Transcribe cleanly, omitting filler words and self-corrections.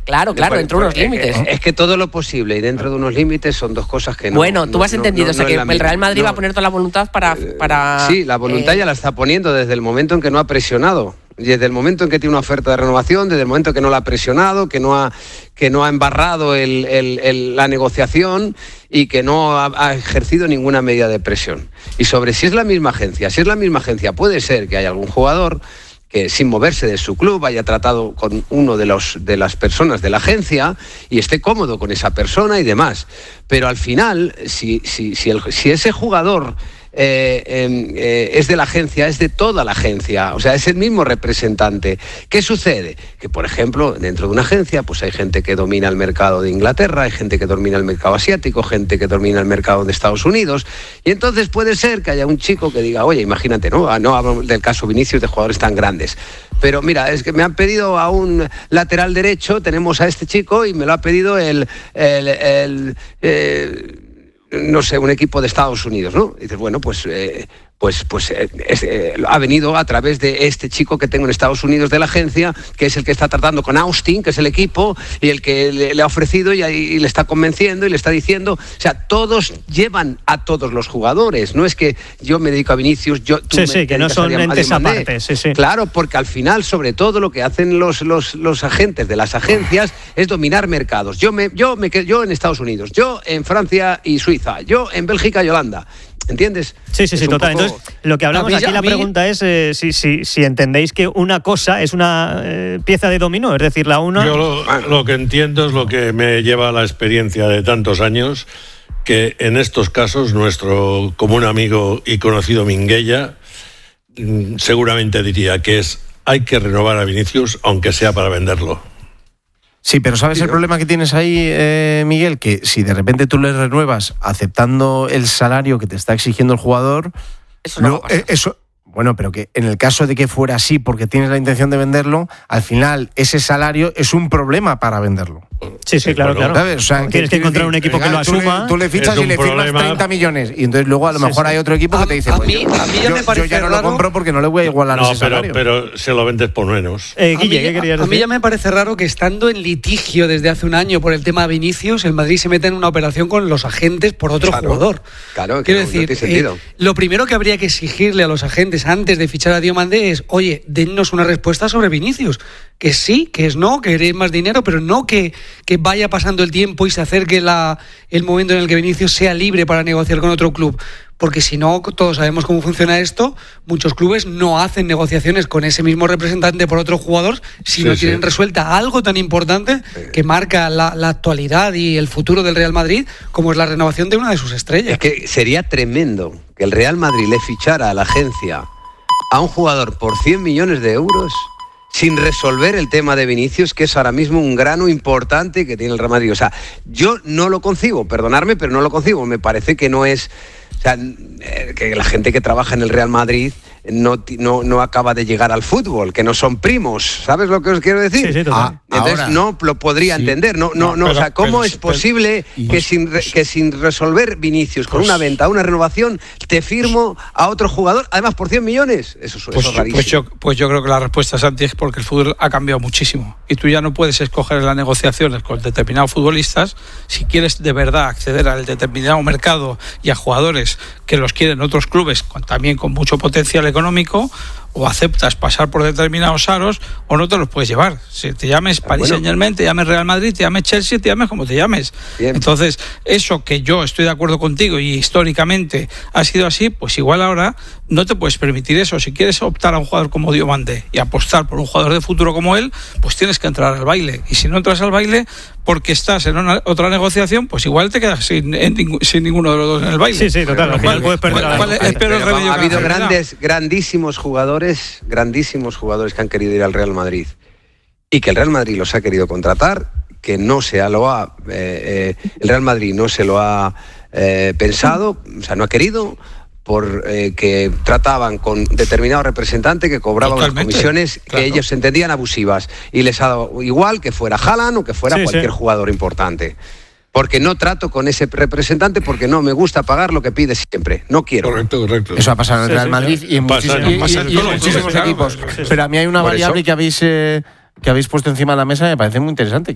Claro, dentro de unos límites. Es que todo lo posible y dentro de unos límites son dos cosas que no... Bueno, tú has entendido, o sea, que el Real Madrid va a poner toda la voluntad para... Sí, la voluntad ya la está poniendo desde el momento en que no ha presionado. Desde el momento en que tiene una oferta de renovación, desde el momento en que no la ha presionado, que no ha embarrado la negociación y que no ha ejercido ninguna medida de presión. Y sobre si es la misma agencia, puede ser que haya algún jugador que sin moverse de su club haya tratado con uno de las personas de la agencia y esté cómodo con esa persona y demás. Pero al final, si ese jugador es de la agencia, es de toda la agencia, o sea, es el mismo representante. ¿Qué sucede? Que, por ejemplo, dentro de una agencia, pues hay gente que domina el mercado de Inglaterra, hay gente que domina el mercado asiático, gente que domina el mercado de Estados Unidos, y entonces puede ser que haya un chico que diga, oye, imagínate, no hablo del caso Vinicius, de jugadores tan grandes, pero mira, es que me han pedido a un lateral derecho, tenemos a este chico y me lo ha pedido no sé, un equipo de Estados Unidos, ¿no? Y dices, bueno, ha venido a través de este chico que tengo en Estados Unidos de la agencia, que es el que está tratando con Austin, que es el equipo, y el que le ha ofrecido y le está convenciendo y le está diciendo, o sea, todos llevan a todos los jugadores, no es que yo me dedico a Vinicius, que no son entes aparte, sí. Claro, porque al final, sobre todo, lo que hacen los agentes de las agencias es dominar mercados. Yo en Estados Unidos, yo en Francia y Suiza, yo en Bélgica y Holanda. ¿Entiendes? Sí, total. Entonces, lo que hablamos aquí, la pregunta es si entendéis que una cosa es una pieza de dominó, es decir, la una... Yo lo que entiendo es lo que me lleva a la experiencia de tantos años, que en estos casos nuestro común amigo y conocido Minguella seguramente diría que hay que renovar a Vinicius, aunque sea para venderlo. Sí, pero ¿sabes el problema que tienes ahí, Miguel? Que si de repente tú le renuevas aceptando el salario que te está exigiendo el jugador... Eso no va a pasar. Bueno, pero que en el caso de que fuera así porque tienes la intención de venderlo, al final ese salario es un problema para venderlo. Sí, claro. ¿Sabes? O sea, tienes que encontrar un equipo que lo asuma. Tú le fichas y le firmas 30 millones y entonces luego a lo mejor hay otro equipo que te dice, yo ya no lo compro porque no le voy a igualar ese salario. Pero se lo vendes por menos. Guille, ¿qué querías decir? A mí ya me parece raro que estando en litigio desde hace un año por el tema de Vinicius, el Madrid se meta en una operación con los agentes por otro jugador. Claro, quiero decir, tiene sentido. Lo primero que habría que exigirle a los agentes antes de fichar a Diomandé es, oye, dennos una respuesta sobre Vinicius. Que sí, que es no, que queréis más dinero, pero no que vaya pasando el tiempo y se acerque el momento en el que Vinicius sea libre para negociar con otro club. Porque si no, todos sabemos cómo funciona esto, muchos clubes no hacen negociaciones con ese mismo representante por otro jugador si no tienen resuelta algo tan importante que marca la actualidad y el futuro del Real Madrid, como es la renovación de una de sus estrellas. Es que sería tremendo que el Real Madrid le fichara a la agencia a un jugador por 100 millones de euros sin resolver el tema de Vinicius, que es ahora mismo un grano importante que tiene el Real Madrid. O sea, yo no lo concibo, perdonadme, pero no lo concibo. Me parece que no es... O sea, que la gente que trabaja en el Real Madrid no acaba de llegar al fútbol, que no son primos, ¿sabes lo que os quiero decir? Sí, total. Entonces ahora, no lo podría entender, o sea, ¿cómo es posible que sin resolver Vinicius con una venta, una renovación, te firmo a otro jugador, además por 100 millones? Eso es rarísimo. Pues yo creo que la respuesta, Santi, es porque el fútbol ha cambiado muchísimo y tú ya no puedes escoger en las negociaciones con determinados futbolistas si quieres de verdad acceder al determinado mercado y a jugadores que los quieren otros clubes también con mucho potencial económico, o aceptas pasar por determinados aros o no te los puedes llevar. Si te llames Paris Saint-Germain, te llames Real Madrid, te llames Chelsea, te llames como te llames. Bien. Entonces, eso que yo estoy de acuerdo contigo y históricamente ha sido así, pues igual ahora no te puedes permitir eso. Si quieres optar a un jugador como Diomandé y apostar por un jugador de futuro como él, pues tienes que entrar al baile. Y si no entras al baile porque estás en otra negociación, pues igual te quedas sin ninguno de los dos en el baile. Sí, total. Al final puedes perder ha habido grandísimos jugadores que han querido ir al Real Madrid y que el Real Madrid los ha querido contratar, que el Real Madrid no se lo ha pensado, o sea, no ha querido, porque trataban con determinado representante que cobraba unas comisiones que ellos entendían abusivas, y les ha dado igual que fuera Haaland o que fuera cualquier jugador importante. Porque no trato con ese representante, porque no me gusta pagar lo que pide siempre. No quiero. Correcto. Eso ha pasado en el Real Madrid y en muchísimos equipos. Pero a mí hay una variable que habéis puesto encima de la mesa que me parece muy interesante.